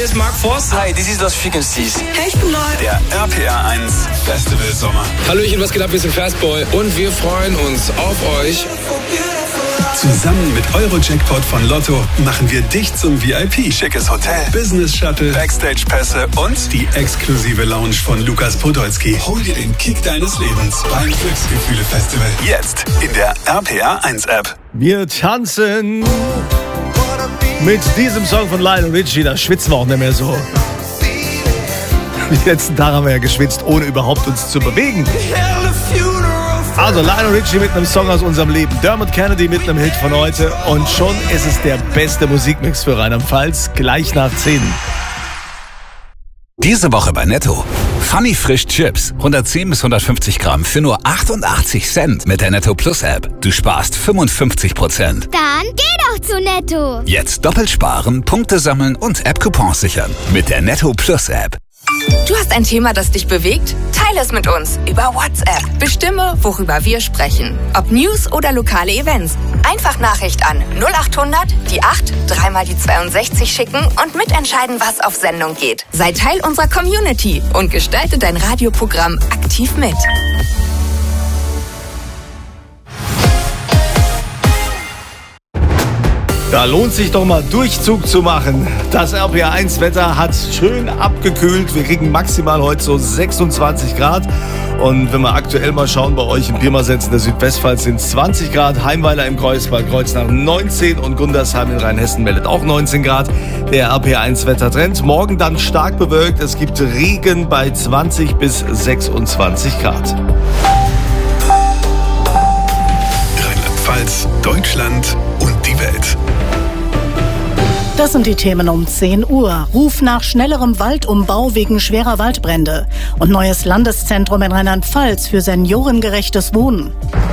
hier ist Mark Forster. Hi, this is Lost Frequencies. Hey, ich bin Neu. Der RPR 1 Festival Sommer. Hallöchen, was geht ab? Wir sind Fastboy und wir freuen uns auf euch. Zusammen mit Euro-Jackpot von Lotto machen wir dich zum VIP. Schickes Hotel, Business-Shuttle, Backstage-Pässe und die exklusive Lounge von Lukas Podolski. Hol dir den Kick deines Lebens beim Glücksgefühle-Festival. Jetzt in der RPR 1-App. Wir tanzen mit diesem Song von Lionel Richie. Da schwitzen wir auch nicht mehr so. Die letzten Tage haben wir ja geschwitzt, ohne überhaupt uns zu bewegen. Also Lionel Richie mit einem Song aus unserem Leben, Dermot Kennedy mit einem Hit von heute und schon ist es der beste Musikmix für Rheinland-Pfalz, gleich nach 10. Diese Woche bei Netto. Funny Frisch Chips, 110 bis 150 Gramm für nur 88 Cent mit der Netto Plus App. Du sparst 55%. Dann geh doch zu Netto. Jetzt doppelt sparen, Punkte sammeln und App-Coupons sichern mit der Netto Plus App. Du hast ein Thema, das dich bewegt? Teile es mit uns über WhatsApp. Bestimme, worüber wir sprechen. Ob News oder lokale Events. Einfach Nachricht an 0800 die 8 3 mal die 62 schicken und mitentscheiden, was auf Sendung geht. Sei Teil unserer Community und gestalte dein Radioprogramm aktiv mit. Da lohnt sich doch mal Durchzug zu machen. Das RPR1-Wetter hat schön abgekühlt. Wir kriegen maximal heute so 26 Grad. Und wenn wir aktuell mal schauen, bei euch in Pirmasens in der Südwestpfalz sind es 20 Grad. Heimweiler im Kreuzberg, Kreuznach 19 und Gundersheim in Rheinhessen meldet auch 19 Grad. Der RPR1-Wettertrend. Morgen dann stark bewölkt. Es gibt Regen bei 20 bis 26 Grad. Rheinland-Pfalz, Deutschland und die Welt. Das sind die Themen um 10 Uhr. Ruf nach schnellerem Waldumbau wegen schwerer Waldbrände. Und neues Landeszentrum in Rheinland-Pfalz für seniorengerechtes Wohnen.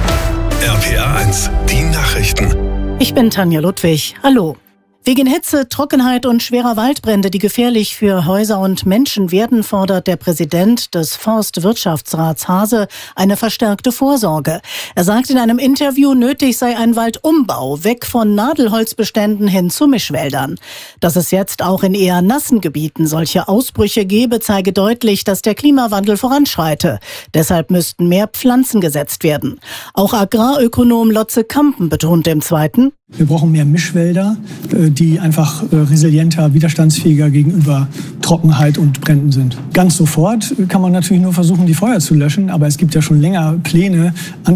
RPR 1, die Nachrichten. Ich bin Tanja Ludwig. Hallo. Wegen Hitze, Trockenheit und schwerer Waldbrände, die gefährlich für Häuser und Menschen werden, fordert der Präsident des Forstwirtschaftsrats Hase eine verstärkte Vorsorge. Er sagt in einem Interview, nötig sei ein Waldumbau, weg von Nadelholzbeständen hin zu Mischwäldern. Dass es jetzt auch in eher nassen Gebieten solche Ausbrüche gebe, zeige deutlich, dass der Klimawandel voranschreite. Deshalb müssten mehr Pflanzen gesetzt werden. Auch Agrarökonom Lotze Kampen betont im Zweiten: Wir brauchen mehr Mischwälder, die einfach resilienter, widerstandsfähiger gegenüber Trockenheit und Bränden sind. Ganz sofort kann man natürlich nur versuchen, die Feuer zu löschen, aber es gibt ja schon länger Pläne,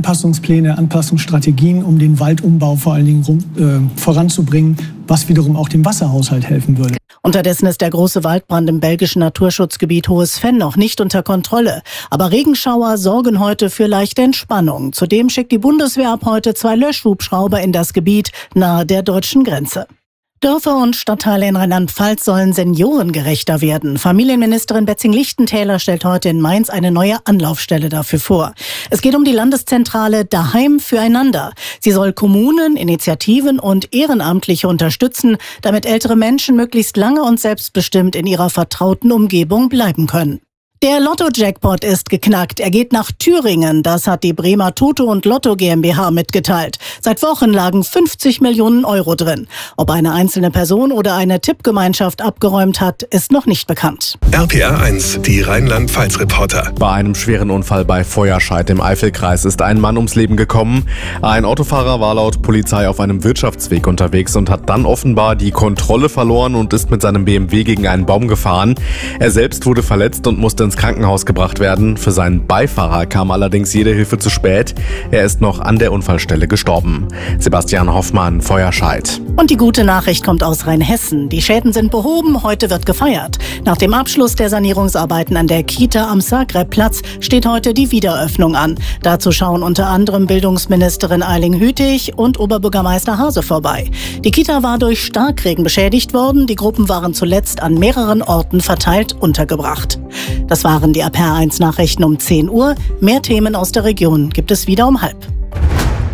Anpassungsstrategien, um den Waldumbau vor allen Dingen voranzubringen, was wiederum auch dem Wasserhaushalt helfen würde. Unterdessen ist der große Waldbrand im belgischen Naturschutzgebiet Hohes Venn noch nicht unter Kontrolle. Aber Regenschauer sorgen heute für leichte Entspannung. Zudem schickt die Bundeswehr ab heute 2 Löschhubschrauber in das Gebiet nahe der deutschen Grenze. Dörfer und Stadtteile in Rheinland-Pfalz sollen seniorengerechter werden. Familienministerin Betzing-Lichtentäler stellt heute in Mainz eine neue Anlaufstelle dafür vor. Es geht um die Landeszentrale Daheim füreinander. Sie soll Kommunen, Initiativen und Ehrenamtliche unterstützen, damit ältere Menschen möglichst lange und selbstbestimmt in ihrer vertrauten Umgebung bleiben können. Der Lotto-Jackpot ist geknackt. Er geht nach Thüringen. Das hat die Bremer Toto und Lotto GmbH mitgeteilt. Seit Wochen lagen 50 Millionen Euro drin. Ob eine einzelne Person oder eine Tippgemeinschaft abgeräumt hat, ist noch nicht bekannt. RPR 1, die Rheinland-Pfalz-Reporter. Bei einem schweren Unfall bei Feuerscheid im Eifelkreis ist ein Mann ums Leben gekommen. Ein Autofahrer war laut Polizei auf einem Wirtschaftsweg unterwegs und hat dann offenbar die Kontrolle verloren und ist mit seinem BMW gegen einen Baum gefahren. Er selbst wurde verletzt und musste ins Krankenhaus gebracht werden. Für seinen Beifahrer kam allerdings jede Hilfe zu spät. Er ist noch an der Unfallstelle gestorben. Sebastian Hoffmann, Feuerscheid. Und die gute Nachricht kommt aus Rheinhessen. Die Schäden sind behoben, heute wird gefeiert. Nach dem Abschluss der Sanierungsarbeiten an der Kita am Zagreb-Platz steht heute die Wiederöffnung an. Dazu schauen unter anderem Bildungsministerin Eiling Hütig und Oberbürgermeister Hase vorbei. Die Kita war durch Starkregen beschädigt worden. Die Gruppen waren zuletzt an mehreren Orten verteilt untergebracht. Das waren die RPR1 Nachrichten um 10 Uhr. Mehr Themen aus der Region gibt es wieder um 12:30.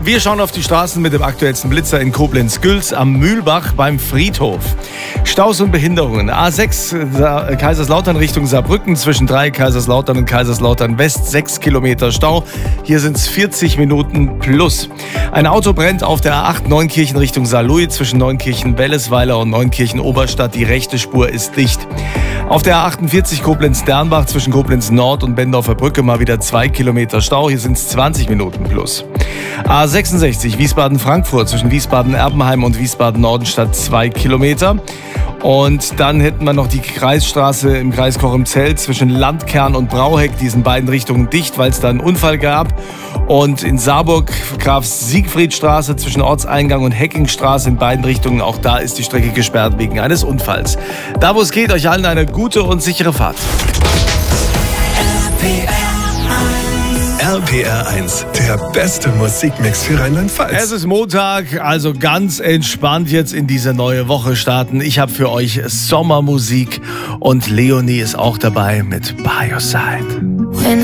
Wir schauen auf die Straßen mit dem aktuellsten Blitzer in Koblenz-Gülz am Mühlbach beim Friedhof. Staus und Behinderungen. A6 Kaiserslautern Richtung Saarbrücken zwischen 3 Kaiserslautern und Kaiserslautern West 6 Kilometer Stau. Hier sind es 40 Minuten plus. Ein Auto brennt auf der A8 Neunkirchen Richtung Saarlouis zwischen Neunkirchen-Wellesweiler und Neunkirchen-Oberstadt. Die rechte Spur ist dicht. Auf der A48 Koblenz-Dernbach zwischen Koblenz-Nord und Bendorfer Brücke mal wieder 2 Kilometer Stau. Hier sind es 20 Minuten plus. A66 Wiesbaden-Frankfurt zwischen Wiesbaden-Erbenheim und Wiesbaden-Nordenstadt 2 Kilometer. Und dann hätten wir noch die Kreisstraße im Kreis Cochem-Zell zwischen Landkern und Brauheck, die sind in beiden Richtungen dicht, weil es da einen Unfall gab. Und in Saarburg Graf-Siegfried-Straße zwischen Ortseingang und Heckingstraße in beiden Richtungen, auch da ist die Strecke gesperrt wegen eines Unfalls. Da wo es geht, euch allen eine gute und sichere Fahrt. RPR 1, der beste Musikmix für Rheinland-Pfalz. Es ist Montag, also ganz entspannt jetzt in diese neue Woche starten. Ich habe für euch Sommermusik und Leonie ist auch dabei mit By Your Side.